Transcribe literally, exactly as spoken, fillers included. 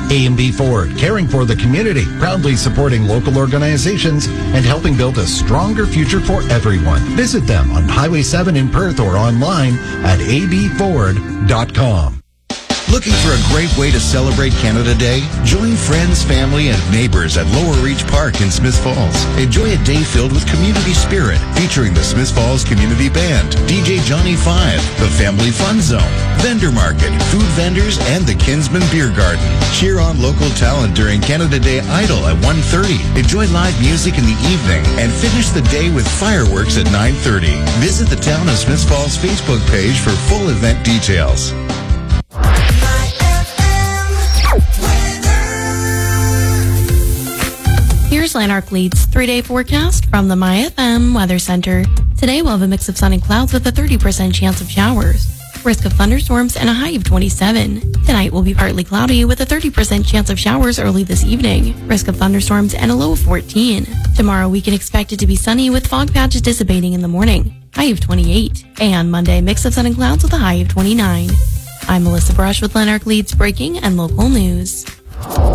A and B Ford, caring for the community, proudly supporting local organizations and helping build a stronger future for everyone. Visit them on Highway seven in Perth or online at a b ford dot com. Looking for a great way to celebrate Canada Day? Join friends, family, and neighbors at Lower Reach Park in Smiths Falls. Enjoy a day filled with community spirit, featuring the Smiths Falls Community Band, D J Johnny Five, the Family Fun Zone, vendor market, food vendors, and the Kinsman Beer Garden. Cheer on local talent during Canada Day Idol at one thirty. Enjoy live music in the evening and finish the day with fireworks at nine thirty. Visit the Town of Smiths Falls Facebook page for full event details. Here's Lanark Leeds three-day forecast from the My F M Weather Center. Today we'll have a mix of sun and clouds with a thirty percent chance of showers. Risk of thunderstorms and a high of twenty-seven. Tonight will be partly cloudy with a thirty percent chance of showers early this evening. Risk of thunderstorms and a low of fourteen. Tomorrow we can expect it to be sunny with fog patches dissipating in the morning. High of twenty-eight. And Monday, mix of sun and clouds with a high of twenty-nine. I'm Melissa Brush with Lanark Leeds breaking and local news.